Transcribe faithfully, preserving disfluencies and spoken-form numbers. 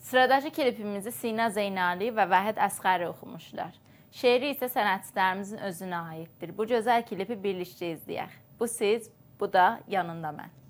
Sıradakı klipimizi Sina Zeynali və Vahid Əsgəri oxumuşlar. Şeiri isə sənətçilərimizin özünə aiddir. Bu gözəl klipi birlikdə izləyək. Bu siz, bu da yanında mən.